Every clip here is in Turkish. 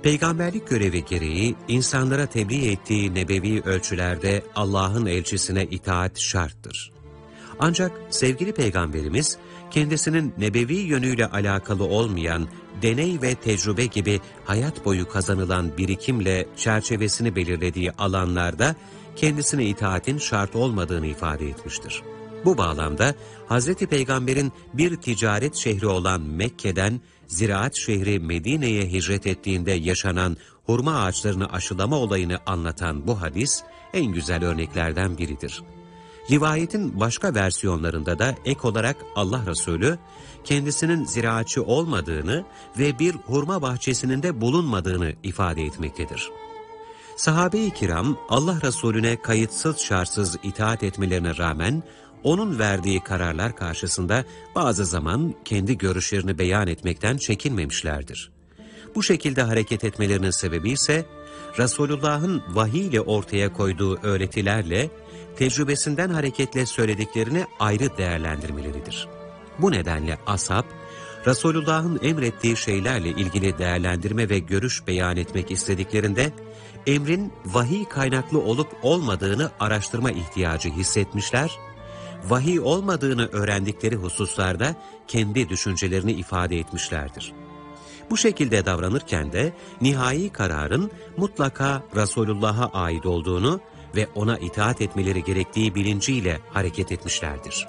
Peygamberlik görevi gereği insanlara tebliğ ettiği nebevi ölçülerde Allah'ın elçisine itaat şarttır. Ancak sevgili Peygamberimiz kendisinin nebevi yönüyle alakalı olmayan deney ve tecrübe gibi hayat boyu kazanılan birikimle çerçevesini belirlediği alanlarda kendisine itaatin şart olmadığını ifade etmiştir. Bu bağlamda Hz. Peygamber'in bir ticaret şehri olan Mekke'den ziraat şehri Medine'ye hicret ettiğinde yaşanan hurma ağaçlarını aşılama olayını anlatan bu hadis en güzel örneklerden biridir. Rivayetin başka versiyonlarında da ek olarak Allah Resulü kendisinin ziraatçı olmadığını ve bir hurma bahçesinin de bulunmadığını ifade etmektedir. Sahabe-i kiram Allah Resulüne kayıtsız şartsız itaat etmelerine rağmen onun verdiği kararlar karşısında bazı zaman kendi görüşlerini beyan etmekten çekinmemişlerdir. Bu şekilde hareket etmelerinin sebebi ise Resulullah'ın vahiy ile ortaya koyduğu öğretilerle tecrübesinden hareketle söylediklerini ayrı değerlendirmeleridir. Bu nedenle ashab, Resulullah'ın emrettiği şeylerle ilgili değerlendirme ve görüş beyan etmek istediklerinde, emrin vahiy kaynaklı olup olmadığını araştırma ihtiyacı hissetmişler, vahiy olmadığını öğrendikleri hususlarda kendi düşüncelerini ifade etmişlerdir. Bu şekilde davranırken de nihai kararın mutlaka Resulullah'a ait olduğunu ve ona itaat etmeleri gerektiği bilinciyle hareket etmişlerdir.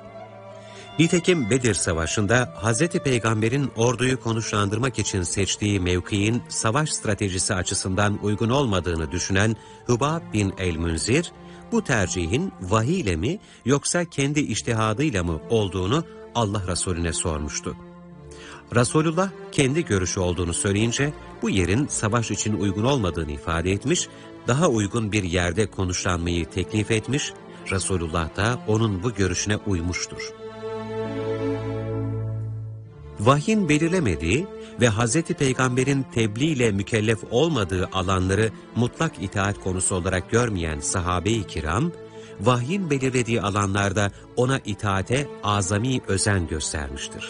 Nitekim Bedir Savaşı'nda Hz. Peygamber'in orduyu konuşlandırmak için seçtiği mevkiin savaş stratejisi açısından uygun olmadığını düşünen Hubab bin el-Münzir, bu tercihin vahiy ile mi yoksa kendi içtihadıyla mı olduğunu Allah Resulüne sormuştu. Resulullah kendi görüşü olduğunu söyleyince bu yerin savaş için uygun olmadığını ifade etmiş, daha uygun bir yerde konuşlanmayı teklif etmiş, Resulullah da onun bu görüşüne uymuştur. Vahyin belirlemediği ve Hz. Peygamber'in tebliğ ile mükellef olmadığı alanları mutlak itaat konusu olarak görmeyen sahabe-i kiram, vahyin belirlediği alanlarda ona itaate azami özen göstermiştir.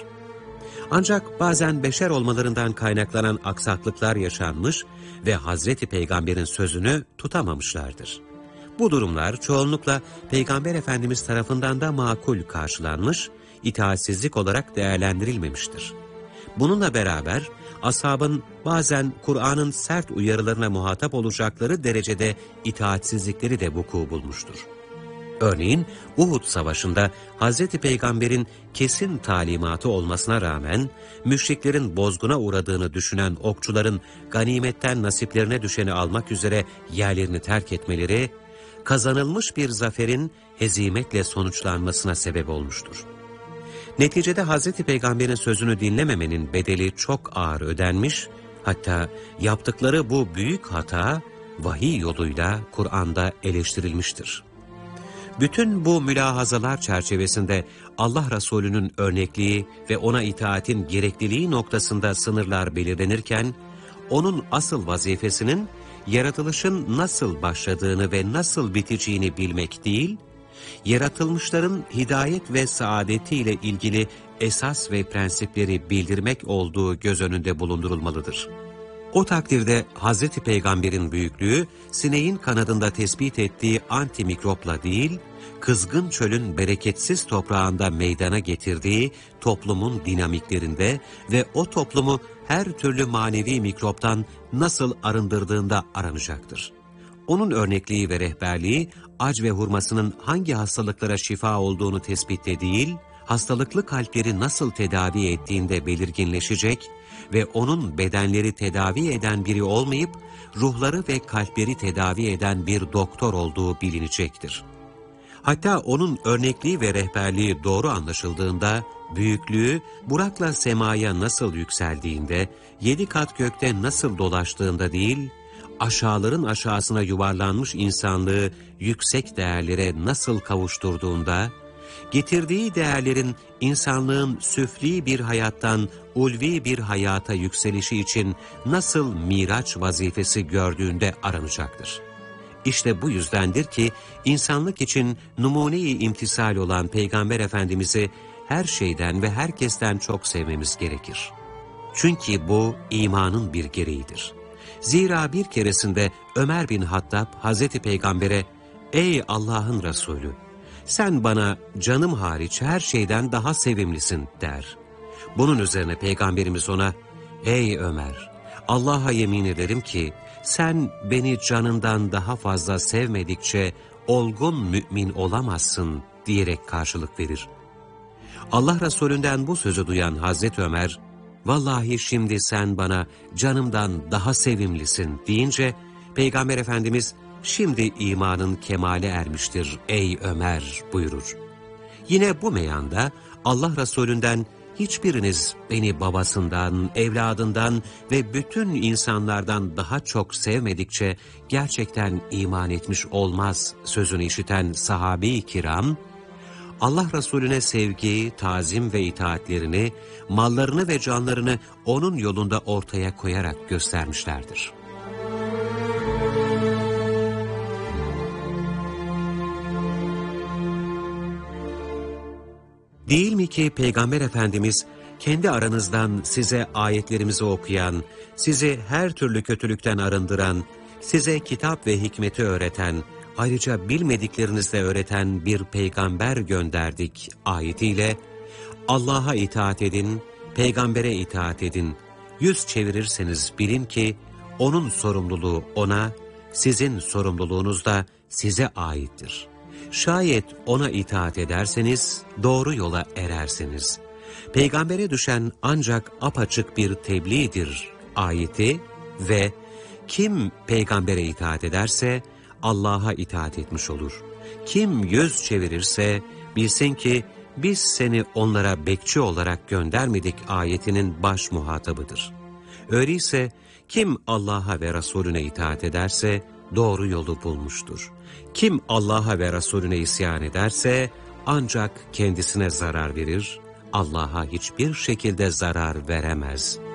Ancak bazen beşer olmalarından kaynaklanan aksaklıklar yaşanmış ve Hazreti Peygamber'in sözünü tutamamışlardır. Bu durumlar çoğunlukla Peygamber Efendimiz tarafından da makul karşılanmış, itaatsizlik olarak değerlendirilmemiştir. Bununla beraber ashabın bazen Kur'an'ın sert uyarılarına muhatap olacakları derecede itaatsizlikleri de vuku bulmuştur. Örneğin Uhud Savaşı'nda Hz. Peygamber'in kesin talimatı olmasına rağmen müşriklerin bozguna uğradığını düşünen okçuların ganimetten nasiplerine düşeni almak üzere yerlerini terk etmeleri, kazanılmış bir zaferin hezimetle sonuçlanmasına sebep olmuştur. Neticede Hz. Peygamber'in sözünü dinlememenin bedeli çok ağır ödenmiş, hatta yaptıkları bu büyük hata vahiy yoluyla Kur'an'da eleştirilmiştir. Bütün bu mülahazalar çerçevesinde Allah Resulü'nün örnekliği ve ona itaatin gerekliliği noktasında sınırlar belirlenirken, onun asıl vazifesinin yaratılışın nasıl başladığını ve nasıl biteceğini bilmek değil, yaratılmışların hidayet ve saadetiyle ilgili esas ve prensipleri bildirmek olduğu göz önünde bulundurulmalıdır. O takdirde Hz. Peygamber'in büyüklüğü, sineğin kanadında tespit ettiği antimikropla değil, kızgın çölün bereketsiz toprağında meydana getirdiği toplumun dinamiklerinde ve o toplumu her türlü manevi mikroptan nasıl arındırdığında aranacaktır. Onun örnekliği ve rehberliği, ac ve hurmasının hangi hastalıklara şifa olduğunu tespitte değil, hastalıklı kalpleri nasıl tedavi ettiğinde belirginleşecek ve onun bedenleri tedavi eden biri olmayıp, ruhları ve kalpleri tedavi eden bir doktor olduğu bilinecektir. Hatta onun örnekliği ve rehberliği doğru anlaşıldığında, büyüklüğü Burak'la semaya nasıl yükseldiğinde, 7 kat gökte nasıl dolaştığında değil, aşağıların aşağısına yuvarlanmış insanlığı yüksek değerlere nasıl kavuşturduğunda, getirdiği değerlerin insanlığın süfli bir hayattan ulvi bir hayata yükselişi için nasıl miraç vazifesi gördüğünde aranacaktır. İşte bu yüzdendir ki insanlık için numune-i imtisal olan Peygamber Efendimiz'i her şeyden ve herkesten çok sevmemiz gerekir. Çünkü bu imanın bir gereğidir. Zira bir keresinde Ömer bin Hattab Hazreti Peygamber'e "Ey Allah'ın Resulü, sen bana canım hariç her şeyden daha sevimlisin" der. Bunun üzerine Peygamberimiz ona "Ey Ömer, Allah'a yemin ederim ki sen beni canından daha fazla sevmedikçe olgun mümin olamazsın" diyerek karşılık verir. Allah Resulünden bu sözü duyan Hazreti Ömer, "Vallahi şimdi sen bana canımdan daha sevimlisin" deyince Peygamber Efendimiz, "Şimdi imanın kemale ermiştir ey Ömer" buyurur. Yine bu meyanda Allah Resulünden "Hiçbiriniz beni babasından, evladından ve bütün insanlardan daha çok sevmedikçe gerçekten iman etmiş olmaz" sözünü işiten sahabe-i kiram, Allah Resulüne sevgi, tazim ve itaatlerini, mallarını ve canlarını onun yolunda ortaya koyarak göstermişlerdir. Değil mi ki Peygamber Efendimiz kendi aranızdan size ayetlerimizi okuyan, sizi her türlü kötülükten arındıran, size kitap ve hikmeti öğreten, ayrıca bilmediklerinizi de öğreten bir peygamber gönderdik ayetiyle Allah'a itaat edin, peygambere itaat edin. Yüz çevirirseniz bilin ki onun sorumluluğu ona, sizin sorumluluğunuz da size aittir. Şayet ona itaat ederseniz doğru yola erersiniz. Peygambere düşen ancak apaçık bir tebliğdir ayeti ve kim peygambere itaat ederse Allah'a itaat etmiş olur. Kim yüz çevirirse bilsin ki biz seni onlara bekçi olarak göndermedik ayetinin baş muhatabıdır. Öyleyse kim Allah'a ve Resulüne itaat ederse doğru yolu bulmuştur. Kim Allah'a ve Resulüne isyan ederse ancak kendisine zarar verir, Allah'a hiçbir şekilde zarar veremez.